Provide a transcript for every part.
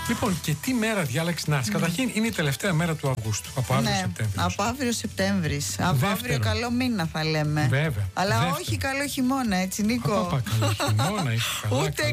Λοιπόν, και τι μέρα διάλεξε να έρθει? Καταρχήν είναι η τελευταία μέρα του Αυγούστου. Από αύριο Σεπτέμβρη. Από αύριο Σεπτέμβρη. Από αύριο καλό μήνα θα λέμε. Βέβαια. Αλλά όχι καλό χειμώνα, έτσι, Νίκο. Καλό χειμώνα, ούτε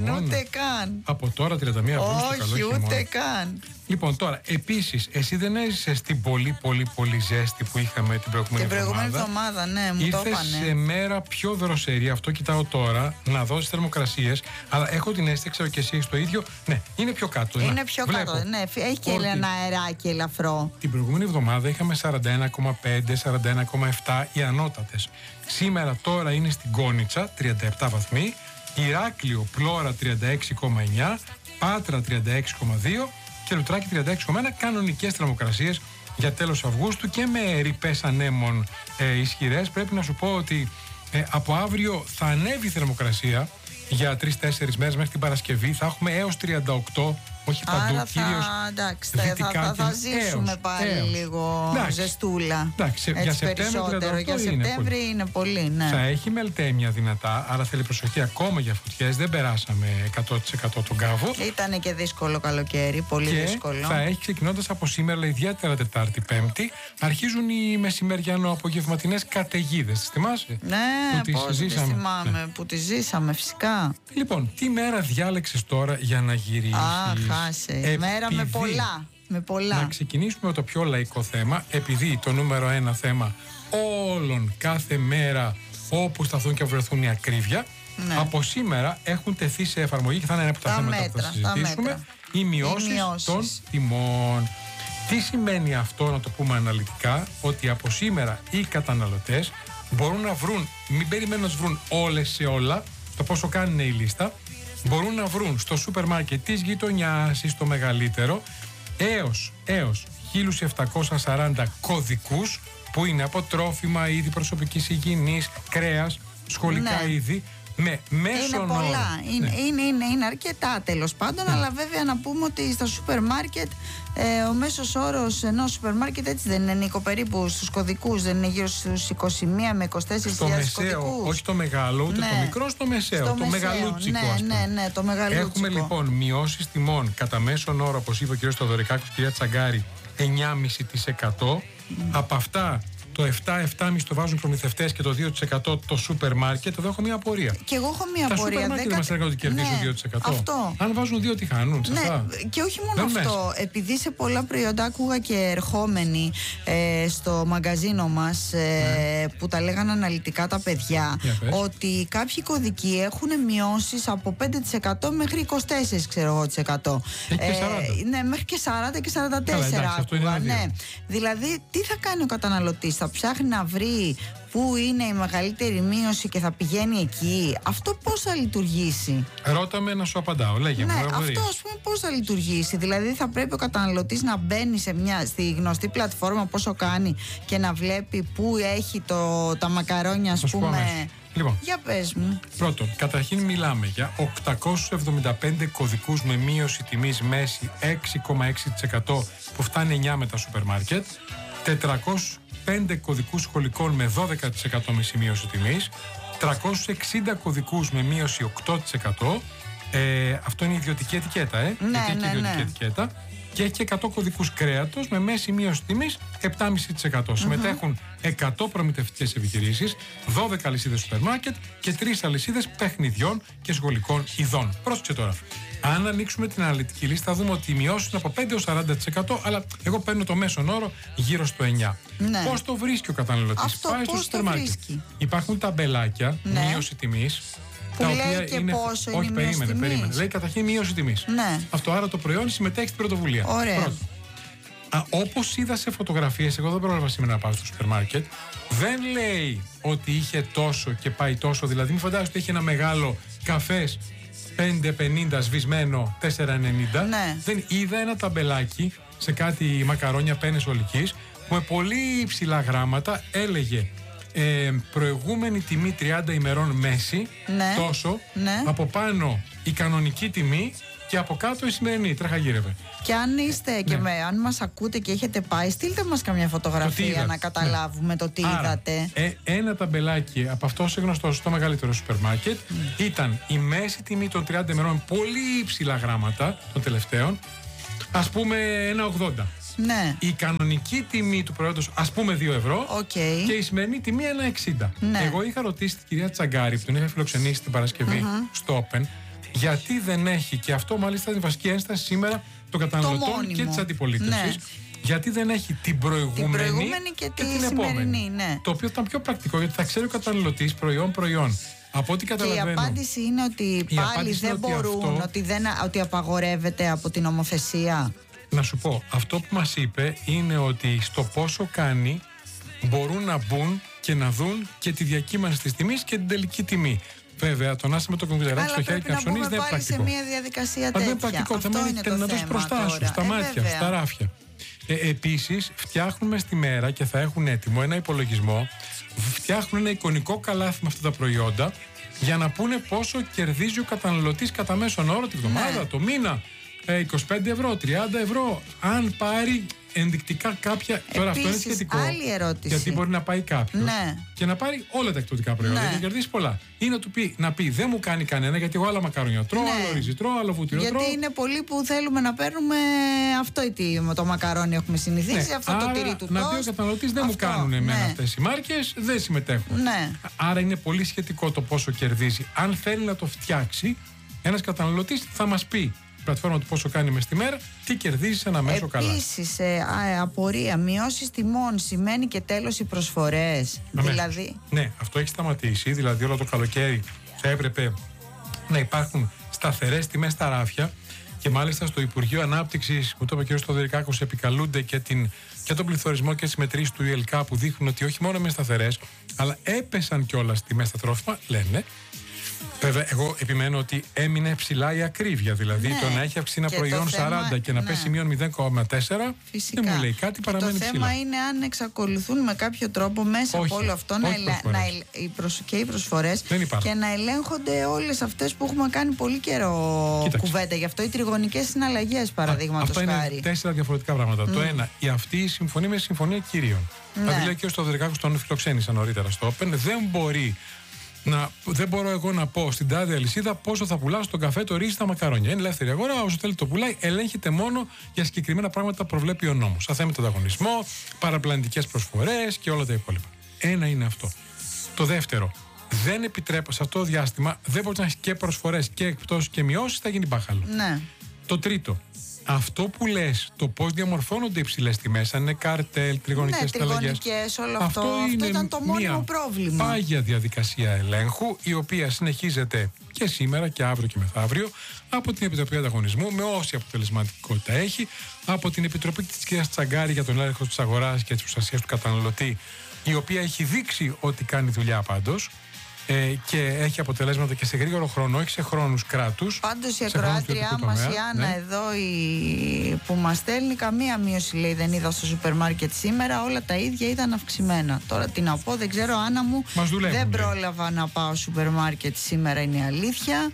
καν. Από τώρα 31 Αυγούστου. Όχι, ούτε καν. Λοιπόν, τώρα, επίσης, εσύ δεν έζησες την πολύ ζέστη που είχαμε την προηγούμενη εβδομάδα. Ναι, μου το είπανε. Ήρθες σε μέρα πιο δροσερή, αυτό κοιτάω τώρα, να δώσεις θερμοκρασίες, αλλά έχω την αίσθηση, ξέρω και εσύ έχεις το ίδιο, ναι, είναι πιο κάτω. Είναι πιο κάτω, ναι, έχει και ένα αεράκι ελαφρό. Την προηγούμενη εβδομάδα είχαμε 41,5, 41,7 οι ανώτατες. Σήμερα τώρα είναι στην Κόνιτσα, 37 βαθμοί, Ηράκλειο, Πλώρα 36,9, Πάτρα 36,2 και Λουτράκι 36,1, κανονικές θερμοκρασίες για τέλος Αυγούστου και με ρηπές ανέμων ισχυρές. Πρέπει να σου πω ότι από αύριο θα ανέβει η θερμοκρασία για 3-4 μέρες μέχρι την Παρασκευή. Θα έχουμε έως 38, όχι παντού, κυρίως δυτικά. Θα ζήσουμε πάλι λίγο ζεστούλα. Εντάξει, για Σεπτέμβρη, για Σεπτέμβρη είναι πολύ, ναι. Θα έχει μελτέμια δυνατά, άρα θέλει προσοχή ακόμα για φωτιές. Δεν περάσαμε 100% τον κάβο. Ήτανε και δύσκολο καλοκαίρι, πολύ δύσκολο. Θα έχει, ξεκινώντας από σήμερα, αλλά ιδιαίτερα Τετάρτη, Πέμπτη, αρχίζουν οι μεσημεριανο-απογευματινές καταιγίδες. Τις θυμάσαι? Ναι, πώς τις θυμάμαι, που τις ζήσαμε φυσικά. Λοιπόν, τι μέρα διάλεξες τώρα για να γυρίσεις? Μέρα με πολλά. Να ξεκινήσουμε με το πιο λαϊκό θέμα, επειδή το νούμερο 1 θέμα όλων κάθε μέρα όπου σταθούν και βρεθούν η ακρίβεια, από σήμερα έχουν τεθεί σε εφαρμογή και θα είναι ένα από τα θέματα που θα συζητήσουμε, οι μειώσεις των τιμών. Τι σημαίνει αυτό, να το πούμε αναλυτικά? Ότι από σήμερα οι καταναλωτές μπορούν να βρουν, μην περιμένουν να τους βρουν όλες σε όλα, το πόσο κάνουν η λίστα, μπορούν να βρουν στο σούπερ μάρκετ της γειτονιάς ή στο μεγαλύτερο έως 1740 κωδικούς που είναι από τρόφιμα, είδη προσωπικής υγιεινής, κρέας, σχολικά είδη, με μέσον είναι πολλά. Είναι αρκετά τέλος πάντων, αλλά βέβαια να πούμε ότι στα σούπερ μάρκετ ο μέσος όρος ενός σούπερ μάρκετ, έτσι δεν είναι, Νίκο, περίπου στους κωδικούς δεν είναι γύρω στους 21 με 24.000 κωδικούς? Όχι το μεγάλο, ούτε το μικρό, στο μεσαίο, το μεγαλούτσικο. Ναι, το μεγαλούτσικο. Έχουμε λοιπόν μειώσεις τιμών κατά μέσον όρο, όπως είπε ο κ. Στοδωρικάκος, κυρία Τσαγκάρη, 9,5%. Από αυτά το 7-7,5% το βάζουν προμηθευτές και το 2% το σούπερ μάρκετ. Εδώ έχω μία απορία. Και εγώ έχω μία απορία. Τα σούπερ μάρκετ δεν μας έλεγαν ότι κερδίζουν 2%. Αυτό. Αν βάζουν 2, τι χάνουν? Ναι, και όχι μόνο αυτό. Επειδή σε πολλά προϊόντα άκουγα και ερχόμενοι στο μαγκαζίνο μας που τα λέγανε αναλυτικά τα παιδιά, ότι κάποιοι κωδικοί έχουν μειώσεις από 5% μέχρι 24%. Ναι, μέχρι και 40% και 44%. Άκουγα, ναι. Δηλαδή, τι θα κάνει ο καταναλωτής? Θα ψάχνει να βρει πού είναι η μεγαλύτερη μείωση και θα πηγαίνει εκεί? Αυτό πώς θα λειτουργήσει? Ρώτα με να σου απαντάω. Λέγε μου. Αυτό, ας πούμε, πώς θα λειτουργήσει? Δηλαδή θα πρέπει ο καταναλωτής να μπαίνει στη γνωστή πλατφόρμα, πόσο κάνει, και να βλέπει πού έχει τα μακαρόνια, ας πούμε. Λοιπόν, για πες μου. Πρώτον, καταρχήν μιλάμε για 875 κωδικούς με μείωση τιμής μέση 6,6% που φτάνει 9 με τα σούπερ μάρκετ, 405 κωδικούς σχολικών με 12% μισή μείωση τιμής, 360 κωδικούς με μείωση 8%, αυτό είναι η ιδιωτική ετικέτα, ιδιωτική ετικέτα, και έχει 100 κωδικούς κρέατος με μέση μείωση τιμής 7,5%. Συμμετέχουν 100 προμηθευτικές επιχειρήσεις, 12 αλυσίδες σούπερ μάρκετ και 3 αλυσίδες παιχνιδιών και σχολικών ειδών. Πρόσεξε τώρα. Αν ανοίξουμε την αναλυτική λίστα, θα δούμε ότι οι μειώσεις είναι από 5 έως 40%, αλλά εγώ παίρνω το μέσον όρο γύρω στο 9%. Ναι. Πώς το βρίσκει ο καταναλωτής? Πάει στο σούπερ μάρκετ. Υπάρχουν ταμπελάκια μείωση τιμής. Που λέει και είναι, πόσο όχι, είναι η μείωση τιμής. Περίμενε. Λέει καταρχήν μείωση τιμής. Ναι. Αυτό, άρα το προϊόν συμμετέχει στην πρωτοβουλία. Ωραία. Όπως είδα σε φωτογραφίες, εγώ δεν πρόλαβα σήμερα να πάω στο σούπερ μάρκετ, δεν λέει ότι είχε τόσο και πάει τόσο. Δηλαδή, μην φαντάζεσαι ότι είχε ένα μεγάλο καφές 5,50 σβησμένο 4,90. Ναι. Δεν είδα ένα ταμπελάκι σε κάτι μακαρόνια πένες ολικής που με πολύ υψηλά γράμματα έλεγε προηγούμενη τιμή 30 ημερών μέση, τόσο, από πάνω η κανονική τιμή και από κάτω η σημερινή τραχαγύρευε. Και αν είστε και αν μας ακούτε και έχετε πάει, στείλτε μας καμιά φωτογραφία να καταλάβουμε το τι είδατε. Ένα ταμπελάκι από αυτό όσο γνωστό στο μεγαλύτερο σούπερ μάρκετ ήταν η μέση τιμή των 30 ημερών, πολύ υψηλά γράμματα των τελευταίων, ας πούμε 1,80. Ναι. Η κανονική τιμή του προϊόντος, ας πούμε 2 ευρώ, και η σημερινή τιμή 1,60. Ναι. Εγώ είχα ρωτήσει την κυρία Τσαγκάρη, που τον είχα φιλοξενήσει την Παρασκευή στο Open, γιατί δεν έχει, και αυτό μάλιστα είναι η βασική ένσταση σήμερα των καταναλωτών και της αντιπολίτευσης. Ναι. Γιατί δεν έχει την προηγούμενη και την επόμενη. Ναι. Το οποίο ήταν πιο πρακτικό, γιατί θα ξέρει ο καταναλωτής προϊόν. Από ό,τι καταλαβαίνω. Και η απάντηση είναι ότι πάλι δεν μπορούν, ότι απαγορεύεται από την νομοθεσία. Να σου πω, αυτό που μας είπε είναι ότι στο πόσο κάνει μπορούν να μπουν και να δουν και τη διακύμανση της τιμής και την τελική τιμή. Βέβαια, το να είσαι με το κομπιουτεράκι στο χέρι και να ψωνίσεις δεν είναι πρακτικό. Σε μια διαδικασία τέτοια. Δεν είναι πρακτικό. Θα μένει και να δώσεις μπροστά σου, στα μάτια, στα ράφια. Επίσης, φτιάχνουμε στη μέρα και θα έχουν έτοιμο ένα υπολογισμό. Φτιάχνουν ένα εικονικό καλάθι με αυτά τα προϊόντα για να πούνε πόσο κερδίζει ο καταναλωτής κατά μέσον όρο τη βδομάδα, το μήνα. 25 ευρώ, 30 ευρώ. Αν πάρει ενδεικτικά κάποια. Τώρα αυτό είναι σχετικό. Άλλη ερώτηση. Γιατί μπορεί να πάει κάποιος και να πάρει όλα τα εκπτωτικά προϊόντα και κερδίσει πολλά. Ή να πει δεν μου κάνει κανένα, γιατί εγώ άλλα μακαρόνια τρώω, άλλο ρύζι τρώω, άλλο βούτυρο τρώω. Γιατί είναι πολλοί που θέλουμε να παίρνουμε αυτό το μακαρόνι έχουμε συνηθίσει, αυτό το τυρί του να πει ο καταναλωτής δεν μου κάνουν εμένα αυτές οι μάρκες, δεν συμμετέχουν. Άρα είναι πολύ σχετικό το πόσο κερδίζει. Αν θέλει να το φτιάξει, ένας καταναλωτής θα μας πει. Πλατφόρμα του πόσο κάνει μες τη μέρα, τι κερδίζει σε ένα μέσο καλά. Επίσης, απορία, μειώσεις τιμών σημαίνει και τέλος οι προσφορές. Δηλαδή. Ναι, αυτό έχει σταματήσει. Δηλαδή, όλο το καλοκαίρι θα έπρεπε να υπάρχουν σταθερές τιμές στα ράφια. Και μάλιστα στο Υπουργείο Ανάπτυξης, που το είπε ο κ. Στοδωρικάκος, επικαλούνται και τον πληθωρισμό και τις μετρήσεις του ΙΕΛΚΑ που δείχνουν ότι όχι μόνο είναι σταθερές, αλλά έπεσαν κιόλας τιμές στα τρόφιμα, λένε. Βέβαια, εγώ επιμένω ότι έμεινε ψηλά η ακρίβεια. Δηλαδή, το να έχει αυξήσει ένα προϊόν 40 και να πέσει μείον 0,4, δεν μου λέει κάτι, παραμένει ψηλά. Το θέμα είναι αν εξακολουθούν με κάποιο τρόπο μέσα από όλο αυτό και οι προσφορές και να ελέγχονται όλες αυτές που έχουμε κάνει πολύ καιρό κουβέντα. Γι' αυτό οι τριγωνικές συναλλαγές, παραδείγματος χάρη. Αυτά είναι 4 διαφορετικά πράγματα. Το ένα, αυτή η συμφωνία με συμφωνία κυρίων. Δηλαδή, λέει και ο Στοδωρικάκος, τον φιλοξένησα νωρίτερα στο Open, δεν μπορώ εγώ να πω στην τάδε αλυσίδα πόσο θα πουλάω στον καφέ, το ρύζι, τα μακαρόνια. Είναι ελεύθερη αγορά, όσο θέλει το πουλάει, ελέγχεται μόνο για συγκεκριμένα πράγματα που προβλέπει ο νόμος. Αθέμητο ανταγωνισμό, παραπλανητικές προσφορές και όλα τα υπόλοιπα. Ένα είναι αυτό. Το δεύτερο, δεν επιτρέπω σε αυτό το διάστημα, δεν μπορεί να έχει και προσφορές και εκπτώσεις και μειώσεις, θα γίνει μπάχαλο. Ναι. Το τρίτο. Αυτό που λες, το πώς διαμορφώνονται οι υψηλές τιμές, αν είναι καρτέλ, τριγωνικές συναλλαγές, όλο αυτό ήταν το μόνιμο πρόβλημα. Πάγια διαδικασία ελέγχου, η οποία συνεχίζεται και σήμερα και αύριο και μεθαύριο από την Επιτροπή Ανταγωνισμού, με όση αποτελεσματικότητα έχει, από την Επιτροπή της κυρίας Τσαγκάρη για τον έλεγχο της αγοράς και της προστασίας του καταναλωτή, η οποία έχει δείξει ότι κάνει δουλειά πάντως. Και έχει αποτελέσματα και σε γρήγορο χρόνο, όχι σε χρόνους κράτους. Πάντως η ακροάτριά μας, η Άννα εδώ που μας στέλνει, καμία μείωση λέει δεν είδα στο σούπερ μάρκετ σήμερα, όλα τα ίδια ήταν αυξημένα. Τώρα τι να πω, δεν ξέρω, Άννα μου, δεν πρόλαβα να πάω σούπερ μάρκετ σήμερα, είναι η αλήθεια.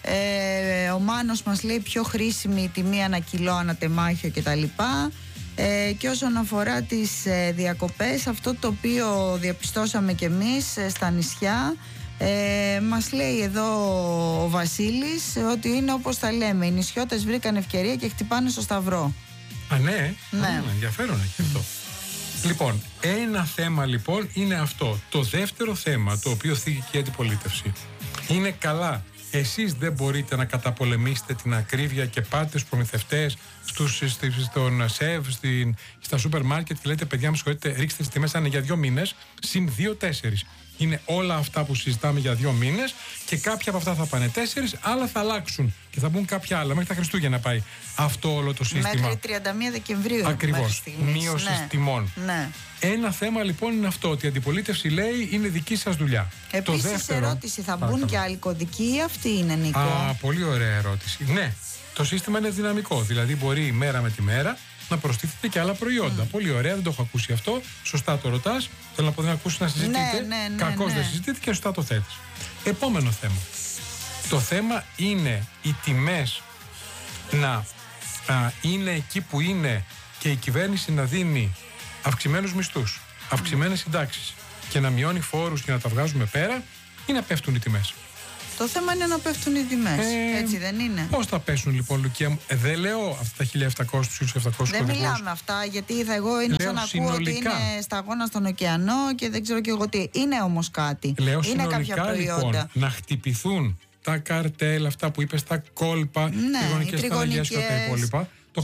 Ο Μάνος μας λέει πιο χρήσιμη η τιμή ανά κιλό, ανά τεμάχιο κτλ. Και όσον αφορά τις διακοπές, αυτό το οποίο διαπιστώσαμε κι εμείς στα νησιά, μας λέει εδώ ο Βασίλης ότι είναι όπως τα λέμε, οι νησιώτες βρήκαν ευκαιρία και χτυπάνε στο σταυρό. Ναι. Ενδιαφέρον και αυτό. Λοιπόν, ένα θέμα λοιπόν είναι αυτό. Το δεύτερο θέμα, το οποίο θίγει και η αντιπολίτευση, είναι καλά. Εσείς δεν μπορείτε να καταπολεμήσετε την ακρίβεια και πάτε στους προμηθευτές, στον ΣΕΒ, στα σούπερ μάρκετ και λέτε παιδιά μου συγχωρείτε, ρίξτε τις τιμές αν είναι για 2 μήνες, συν 2-4. Είναι όλα αυτά που συζητάμε για 2 μήνες και κάποια από αυτά θα πάνε 4, άλλα θα αλλάξουν και θα μπουν κάποια άλλα. Μέχρι τα Χριστούγεννα πάει αυτό όλο το σύστημα. Μέχρι 31 Δεκεμβρίου. Ακριβώς. Μείωση τιμών. Ναι. Ένα θέμα λοιπόν είναι αυτό, ότι η αντιπολίτευση λέει είναι δική σας δουλειά. Επίσης ερώτηση, θα μπουν και άλλοι κωδικοί ή αυτή είναι, Νίκο? Πολύ ωραία ερώτηση. Ναι, το σύστημα είναι δυναμικό, δηλαδή μπορεί μέρα με τη μέρα να προστίθεται και άλλα προϊόντα. Πολύ ωραία, δεν το έχω ακούσει αυτό. Σωστά το ρωτάς. Θέλω να πω δεν ακούσει να συζητείτε. Κακώς δεν συζητείτε και σωστά το θέτεις. Επόμενο θέμα. Το θέμα είναι οι τιμές να είναι εκεί που είναι και η κυβέρνηση να δίνει αυξημένους μισθούς, αυξημένες συντάξεις και να μειώνει φόρους και να τα βγάζουμε πέρα, ή να πέφτουν οι τιμές? Το θέμα είναι να πέφτουν οι τιμές. Έτσι δεν είναι? Πώς θα πέσουν λοιπόν, Λουκία μου? Δεν λέω αυτά τα 1.700, τους 1.700 κωδικούς. Δεν μιλάμε αυτά, γιατί εγώ είναι σαν να ακούω ότι είναι σταγόνα στον ωκεανό και δεν ξέρω και εγώ τι. Είναι όμως κάτι. Λέω είναι συνολικά, κάποια προϊόντα. Λοιπόν, να χτυπηθούν τα καρτέλ, αυτά που είπες, τα κόλπα, τριγωνικές συναλλαγές και τα υπόλοιπα. Το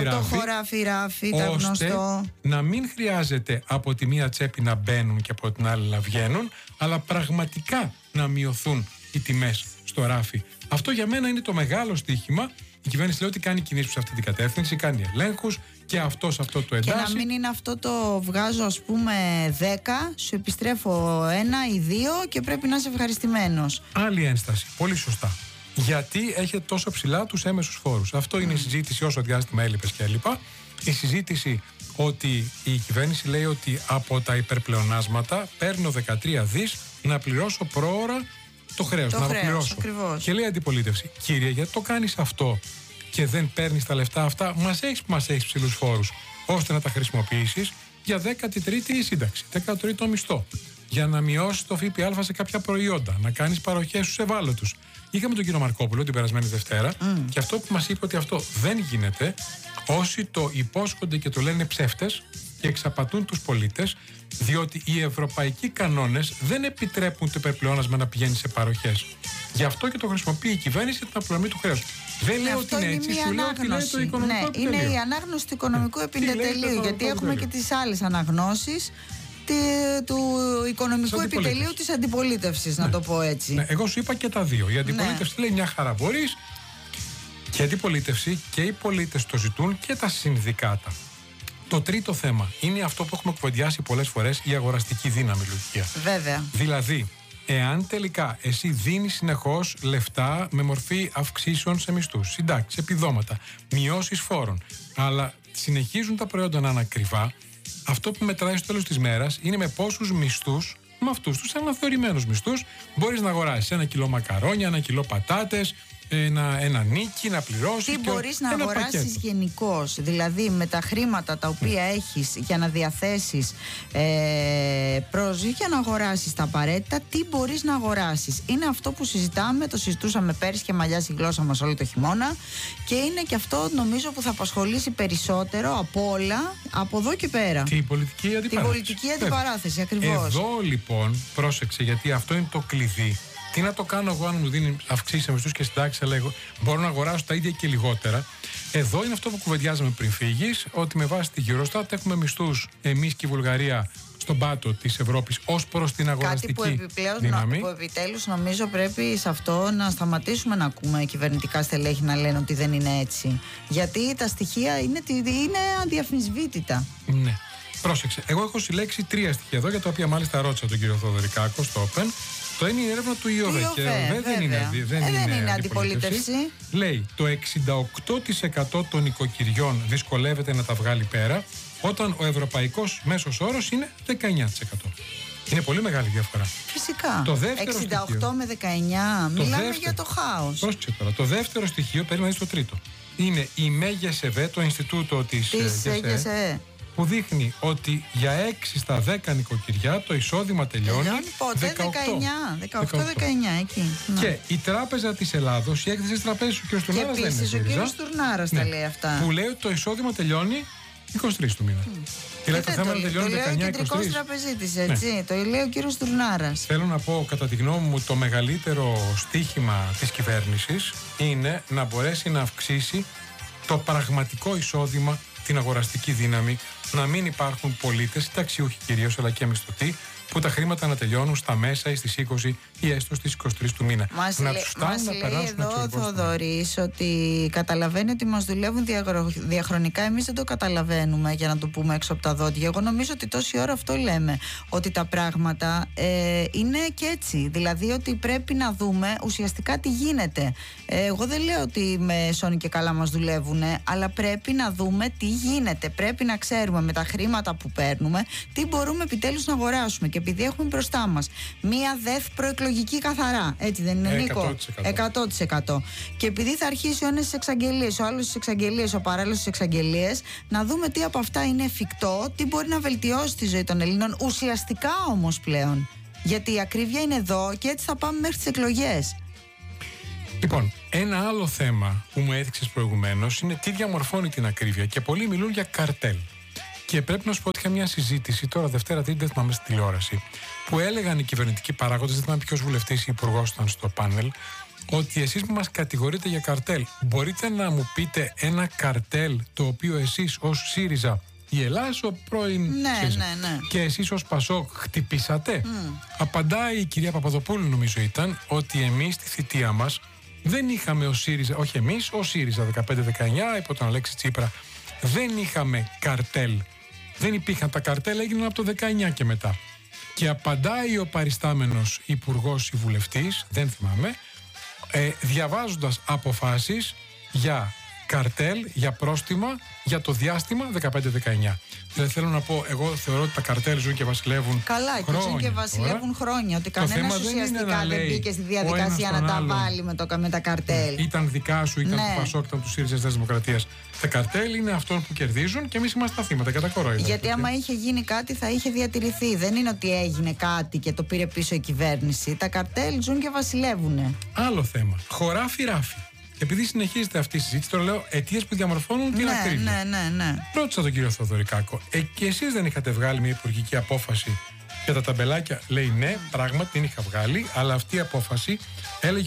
χωράφι, τα γνωστό. Να μην χρειάζεται από τη μία τσέπη να μπαίνουν και από την άλλη να βγαίνουν, αλλά πραγματικά να μειωθούν οι τιμές στο ράφι. Αυτό για μένα είναι το μεγάλο στοίχημα. Η κυβέρνηση λέει ότι κάνει κινήσεις σε αυτή την κατεύθυνση, κάνει ελέγχους και αυτό σε αυτό το εντάσσει. Και να μην είναι αυτό το βγάζω ας πούμε 10, σου επιστρέφω 1 ή 2 και πρέπει να είσαι ευχαριστημένος. Άλλη ένσταση. Πολύ σωστά. Γιατί έχετε τόσο ψηλά τους έμεσους φόρους. Αυτό είναι η συζήτηση όσο διάστημα έλειπες κλπ. Η συζήτηση ότι η κυβέρνηση λέει ότι από τα υπερπλεονάσματα παίρνω 13 δις να πληρώσω προώρα το χρέος. Να πληρώσω. Και λέει η αντιπολίτευση, κύριε, γιατί το κάνεις αυτό και δεν παίρνεις τα λεφτά αυτά? Μας έχεις ψηλούς φόρους, ώστε να τα χρησιμοποιήσεις για 13η σύνταξη, 13ο μισθό, για να μειώσεις το ΦΠΑ σε κάποια προϊόντα, να κάνεις παροχές στους ευάλωτους. Είχαμε τον κύριο Μαρκόπουλο την περασμένη Δευτέρα και αυτό που μας είπε ότι αυτό δεν γίνεται, όσοι το υπόσχονται και το λένε ψεύτες και εξαπατούν τους πολίτες, διότι οι ευρωπαϊκοί κανόνες δεν επιτρέπουν το υπερπλεόνασμα να πηγαίνει σε παροχές. Γι' αυτό και το χρησιμοποιεί η κυβέρνηση για την απλωμή του χρέους. Δεν λέω ότι είναι έτσι, σου λέω ότι λέει το οικονομικό επιτελείο. Είναι η ανάγνωση του οικονομικού επιτελείου, γιατί έχουμε και τις άλλες αναγνώσεις του οικονομικού επιτελείου της αντιπολίτευσης, να το πω έτσι. Ναι, εγώ σου είπα και τα δύο. Η αντιπολίτευση λέει μια χαρά μπορείς, και η αντιπολίτευση και οι πολίτες το ζητούν και τα συνδικάτα. Το τρίτο θέμα είναι αυτό που έχουμε κουβεντιάσει πολλές φορές, η αγοραστική δύναμη, Λουκία. Βέβαια. Δηλαδή, εάν τελικά εσύ δίνεις συνεχώς λεφτά με μορφή αυξήσεων σε μισθούς, συντάξεις, επιδόματα, μειώσεις φόρων, αλλά συνεχίζουν τα προϊόντα να είναι ακριβά, αυτό που μετράει στο τέλος της μέρας είναι με πόσους μισθούς, με αυτούς τους αναθεωρημένους μισθούς, μπορείς να αγοράσεις 1 κιλό μακαρόνια, 1 κιλό πατάτες, ένα νίκι, να πληρώσεις. Τι μπορείς να αγοράσεις γενικώς, δηλαδή με τα χρήματα τα οποία έχεις για να διαθέσεις για να αγοράσεις τα απαραίτητα, τι μπορείς να αγοράσεις? Είναι αυτό που συζητάμε, το συζητούσαμε πέρσι και μαλλιάζει η γλώσσα μας όλο το χειμώνα, και είναι και αυτό νομίζω που θα απασχολήσει περισσότερο από όλα από εδώ και πέρα. Και η πολιτική αντιπαράθεση. Την πολιτική αντιπαράθεση, ακριβώς. Εδώ λοιπόν, πρόσεξε, γιατί αυτό είναι το κλειδί. Τι να το κάνω εγώ αν μου δίνει αυξήσεις σε μισθούς και συντάξεις, αλλά εγώ μπορώ να αγοράσω τα ίδια και λιγότερα. Εδώ είναι αυτό που κουβεντιάζαμε πριν φύγεις, ότι με βάση τη Eurostat έχουμε μισθούς εμείς και η Βουλγαρία στον πάτο της Ευρώπης ως προς την αγοραστική δύναμη. Που επιτέλους νομίζω πρέπει σε αυτό να σταματήσουμε να ακούμε κυβερνητικά στελέχη να λένε ότι δεν είναι έτσι. Γιατί τα στοιχεία είναι αδιαφυσβήτητα. Ναι. Πρόσεξε. Εγώ έχω συλλέξει 3 στοιχεία εδώ, για τα οποία μάλιστα ρώτησα τον κύριο Θοδωρικάκο στο Open. Το είναι η έρευνα του ΙΟΒΕ και δεν είναι αντιπολίτευση. Λέει το 68% των οικοκυριών δυσκολεύεται να τα βγάλει πέρα, όταν ο ευρωπαϊκός μέσος όρος είναι 19%. Είναι πολύ μεγάλη διαφορά. Φυσικά. Το δεύτερο 68 στοιχείο, με 19, μιλάμε για το χάος. Πρόσεξε τώρα. Το δεύτερο στοιχείο, περίμενε το τρίτο, είναι η ΜΕΓΕΣΕΒΕ, το Ινστιτούτο της ΓΕΣΕ, που δείχνει ότι για 6 στα 10 νοικοκυριά το εισόδημα τελειώνει πότε? 18-19 εκεί. Και η Τράπεζα της Ελλάδος, η έκθεση της Τραπέζης, ο κ. Στουρνάρας δεν είναι. Και επίσης ο κ. Στουρνάρας τα λέει αυτά. Που λέει ότι το εισόδημα τελειώνει 23 του μήνα. Δηλαδή το θέμα τελειώνει 19-23. Το λέει ο κεντρικός τραπεζίτης, έτσι. Το λέει ο κ. Στουρνάρας. Θέλω να πω, κατά τη γνώμη μου, το μεγαλύτερο στίχημα της κυβέρνησης είναι να μπορέσει να αυξήσει το πραγματικό εισόδημα, την αγοραστική δύναμη, να μην υπάρχουν πολίτες, ταξιούχοι κυρίως, αλλά και μισθωτοί, που τα χρήματα να τελειώνουν στα μέσα ή στις 20 ή έστω στις 23 του μήνα. Μας λέει εδώ ο Θοδωρής ότι καταλαβαίνει ότι μας δουλεύουν διαχρονικά. Εμείς δεν το καταλαβαίνουμε, για να το πούμε έξω από τα δόντια. Εγώ νομίζω ότι τόση ώρα αυτό λέμε, ότι τα πράγματα είναι και έτσι. Δηλαδή ότι πρέπει να δούμε ουσιαστικά τι γίνεται. Εγώ δεν λέω ότι με σώνει και καλά μας δουλεύουν, αλλά πρέπει να δούμε τι γίνεται. Πρέπει να ξέρουμε με τα χρήματα που παίρνουμε τι μπορούμε επιτέλους να αγοράσουμε. Και επειδή έχουμε μπροστά μας μία ΔΕΘ προεκλογική καθαρά, έτσι δεν είναι, Νίκο? 100%. Και επειδή θα αρχίσει ο ένας στις εξαγγελίες, ο άλλος στις εξαγγελίες, ο παράλληλος στις εξαγγελίες, να δούμε τι από αυτά είναι εφικτό, τι μπορεί να βελτιώσει τη ζωή των Ελλήνων ουσιαστικά όμως πλέον. Γιατί η ακρίβεια είναι εδώ και έτσι θα πάμε μέχρι τις εκλογές. Λοιπόν, ένα άλλο θέμα που μου έδειξες προηγουμένως είναι τι διαμορφώνει την ακρίβεια, και πολλοί μιλούν για καρτέλ. Και πρέπει να σου πω ότι είχα μια συζήτηση τώρα Δευτέρα Τρίτη, δεν θυμάμαι, στη τηλεόραση, που έλεγαν οι κυβερνητικοί παράγοντες, δεν θυμάμαι ποιος βουλευτής ή υπουργός ήταν στο πάνελ, ότι εσείς που μας κατηγορείτε για καρτέλ, μπορείτε να μου πείτε ένα καρτέλ το οποίο εσείς ως ΣΥΡΙΖΑ, η Ελλάς, ο πρώην ΣΥΡΙΖΑ, και εσείς ως ΠΑΣΟΚ χτυπήσατε? Απαντάει η κυρία Παπαδοπούλου, νομίζω ήταν, ότι εμείς στη θητεία μας δεν είχαμε ως ΣΥΡΙΖΑ, όχι εμείς, ως ΣΥΡΙΖΑ 15-19, υπό τον Αλέξη Τσίπρα, δεν είχαμε καρτέλ. Δεν υπήρχαν τα καρτέλ, έγιναν από το 19 και μετά. Και απαντάει ο παριστάμενος υπουργός ή βουλευτής, δεν θυμάμαι, διαβάζοντας αποφάσεις για καρτέλ, για πρόστιμα, για το διάστημα 15-19. Δηλαδή θέλω να πω, εγώ θεωρώ ότι τα καρτέλ ζουν και βασιλεύουν. Καλά, και ζουν και βασιλεύουν χρόνια. Ότι κανένας ουσιαστικά δεν μπήκε στη διαδικασία να τα βάλει με τα καρτέλ. Ήταν δικά σου, ήταν του ΠΑΣΟΚ, ήταν του ΣΥΡΙΖΑ, της Δημοκρατίας. Τα καρτέλ είναι αυτών που κερδίζουν και εμείς είμαστε τα θύματα, κατά κορόιδα. Γιατί άμα είχε γίνει κάτι θα είχε διατηρηθεί. Δεν είναι ότι έγινε κάτι και το πήρε πίσω η κυβέρνηση. Τα καρτέλ ζουν και βασιλεύουν. Άλλο θέμα. Χωράφι-ράφι. Επειδή συνεχίζεται αυτή η συζήτηση, τώρα λέω αιτίες που διαμορφώνουν την ακρίβεια. Ναι. Ρώτησα τον κύριο Θοδωρικάκο, και εσείς δεν είχατε βγάλει μια υπουργική απόφαση για τα ταμπελάκια? Λέει ναι, πράγματι την είχα βγάλει, αλλά αυτή η απόφαση έλεγε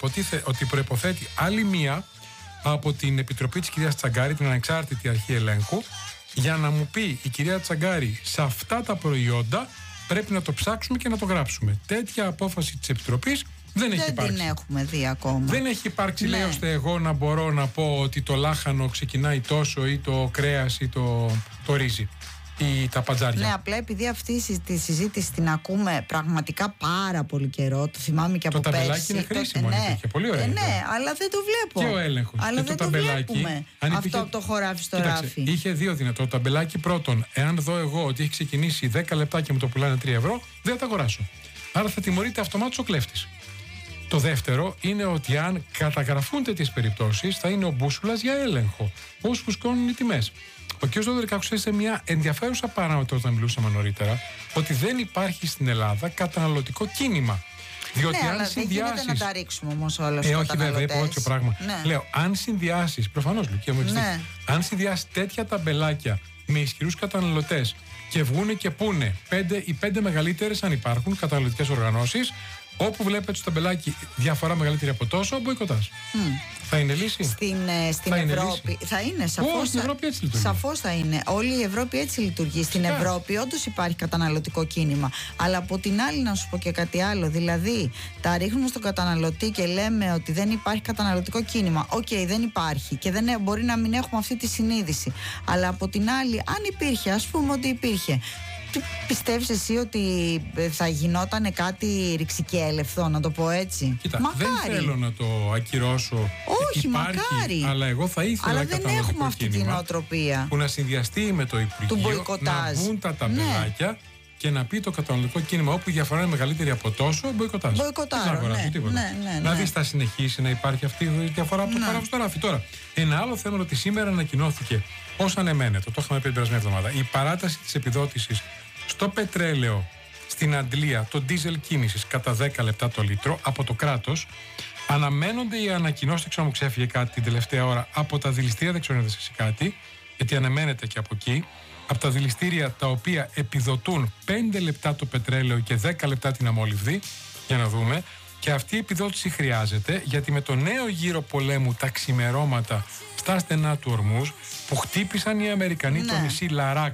ότι προϋποθέτει άλλη μία από την Επιτροπή της κυρίας Τσαγκάρη, την Ανεξάρτητη Αρχή Ελέγχου, για να μου πει η κυρία Τσαγκάρη, σε αυτά τα προϊόντα πρέπει να το ψάξουμε και να το γράψουμε. Τέτοια απόφαση της Επιτροπής δεν έχει υπάρξει. Δεν την έχουμε δει ακόμα. Δεν έχει υπάρξει, λέει, ώστε εγώ να μπορώ να πω ότι το λάχανο ξεκινάει τόσο, ή το κρέας, ή το ρύζι, ή τα παντζάρια. Ναι, απλά επειδή αυτή τη συζήτηση την ακούμε πραγματικά πάρα πολύ καιρό, το θυμάμαι και από πέρσι. Το ταμπελάκι είναι χρήσιμο, είχε πολύ ωραία. Ναι, αλλά δεν το βλέπω. Και ο έλεγχος. Αλλά δεν το βλέπουμε αυτό από το χωράφι στο ράφι. Είχε δύο δυνατό. Το ταμπελάκι πρώτον, εάν δω εγώ ότι έχει ξεκινήσει 10 λεπτά και μου το πουλάνε 3 ευρώ, δεν θα τα αγοράσω. Άρα θα τιμωρείται αυτομάτως ο κλέφτης. Το δεύτερο είναι ότι αν καταγραφούν τέτοιες περιπτώσεις, θα είναι ο μπούσουλας για έλεγχο. Πώς φουσκώνουν οι τιμές. Ο κ. Θοδωρικάκος έστησε μια ενδιαφέρουσα παράμετρο όταν μιλούσαμε νωρίτερα, ότι δεν υπάρχει στην Ελλάδα καταναλωτικό κίνημα. Διότι ναι, αν αλλά συνδυάσεις. Δεν γίνεται να τα ρίξουμε όμως όλα στους όχι, βέβαια, είπα τέτοιο πράγμα. Ναι. Λέω, αν συνδυάσεις. Προφανώς, Λουκία μου, ναι. Αν συνδυάσεις τέτοια ταμπελάκια με ισχυρούς καταναλωτές και βγούνε και πούνε οι 5 μεγαλύτερες, αν υπάρχουν, καταναλωτικές οργανώσεις, όπου βλέπετε στο ταμπελάκι διαφορά μεγαλύτερη από τόσο, μποϊκοτάζ. Θα είναι λύση? Στην Ευρώπη. Λύση. Θα είναι, σαφώς. Στην Ευρώπη έτσι λειτουργεί. Σαφώς θα είναι. Όλη η Ευρώπη έτσι λειτουργεί. Στην Ευρώπη όντως υπάρχει καταναλωτικό κίνημα. Αλλά από την άλλη, να σου πω και κάτι άλλο. Δηλαδή, τα ρίχνουμε στον καταναλωτή και λέμε ότι δεν υπάρχει καταναλωτικό κίνημα. Οκ, δεν υπάρχει. Και δεν μπορεί να μην έχουμε αυτή τη συνείδηση. Αλλά από την άλλη, αν υπήρχε, ας πούμε ότι υπήρχε. Πιστεύεις εσύ ότι θα γινόταν κάτι ρηξικέλευθο, να το πω έτσι? Κοίτα, μακάρι. Δεν θέλω να το ακυρώσω. Όχι, υπάρχει, μακάρι. Αλλά εγώ θα ήθελα αλλά δεν έχουμε αυτή την νοοτροπία που να συνδυαστεί με το Υπουργείο, να βγουν τα ταμπελάκια, ναι, και να πει το καταναλωτικό κίνημα όπου η διαφορά είναι μεγαλύτερη από τόσο, μποϊκοτάζ. Μποϊκοτάρω, ναι. Δηλαδή θα συνεχίσει να υπάρχει αυτή η διαφορά από το χωράφι στο ράφι. Τώρα, ένα άλλο θέμα είναι ότι σήμερα ανακοινώθηκε ως ανεμένετο, το είχαμε πει την περασμένη εβδομάδα, η παράταση της επιδότησης στο πετρέλαιο στην Αντλία, το ντίζελ κίνησης κατά 10 λεπτά το λίτρο από το κράτος. Αναμένονται οι ανακοινώσεις, δεν ξέρω αν μου ξέφυγε κάτι την τελευταία ώρα, από τα δηληστήρια, δεν ξέρω αν είδες εσύ κάτι, γιατί αναμένεται και από εκεί, από τα δηληστήρια τα οποία επιδοτούν 5 λεπτά το πετρέλαιο και 10 λεπτά την αμόλυβδη, για να δούμε. Και αυτή η επιδότηση χρειάζεται γιατί με το νέο γύρο πολέμου τα ξημερώματα στα στενά του Ορμούζ που χτύπησαν οι Αμερικανοί το νησί Λαράκ,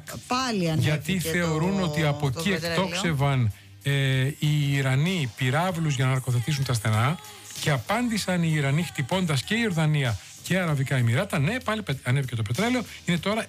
γιατί θεωρούν ότι από εκεί εκτόξευαν οι Ιρανοί πυράβλους για να ναρκοθετήσουν τα στενά, και απάντησαν οι Ιρανοί χτυπώντας και η Ιορδανία και Αραβικά Εμιράτα. Ναι, πάλι ανέβηκε το πετρέλαιο, είναι τώρα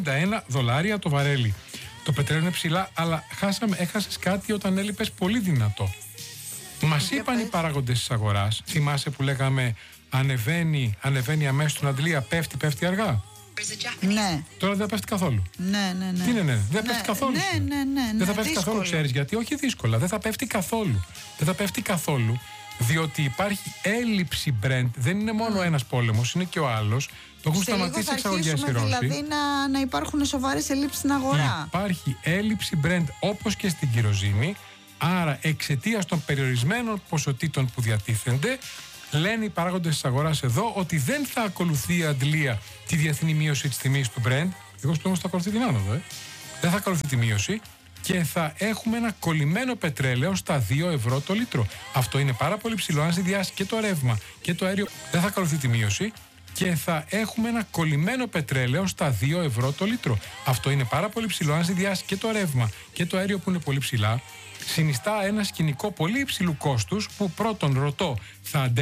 $91 το βαρέλι. Το πετρέλαιο είναι ψηλά, αλλά έχασες κάτι όταν έλειπες πολύ δυνατό. Μας είπαν οι παράγοντες της αγοράς, θυμάσαι που λέγαμε ανεβαίνει αμέσως στην Αντλία, πέφτει αργά. Ναι. Τώρα δεν θα πέφτει καθόλου. Ναι. Τι είναι, ναι. Δεν πέφτει καθόλου. Ναι. Δεν θα πέφτει καθόλου, ξέρεις γιατί? Όχι δύσκολα. Δεν θα πέφτει καθόλου. Δεν θα πέφτει καθόλου. Διότι υπάρχει έλλειψη Brent. Δεν είναι μόνο ένας πόλεμος, είναι και ο άλλος. Το έχουν σταματήσει εξαγωγές οι Ρώσοι. Δηλαδή να υπάρχουν σοβαρές ελλείψεις στην αγορά. Υπάρχει έλλειψη Brent όπως και στην κυροζήνη. Άρα, εξαιτίας των περιορισμένων ποσοτήτων που διατίθενται, λένε οι παράγοντες της αγοράς εδώ ότι δεν θα ακολουθεί η αντλία τη διεθνή μείωση της τιμής του Brent. Εγώ στο θα ακολουθεί την άνοδο, Δεν θα ακολουθεί τη μείωση και θα έχουμε ένα κολλημένο πετρέλαιο στα 2 ευρώ το λίτρο. Αυτό είναι πάρα πολύ ψηλό. Αν συνδυάσει και το ρεύμα και το αέριο, δεν θα ακολουθεί τη μείωση και θα έχουμε ένα κολλημένο πετρέλαιο στα 2 ευρώ το λίτρο. Αυτό είναι πάρα πολύ ψηλό. Αν συνδυάσει και το ρεύμα και το αέριο που είναι πολύ ψηλά, συνιστά ένα σκηνικό πολύ υψηλού κόστους που πρώτον ρωτώ, θα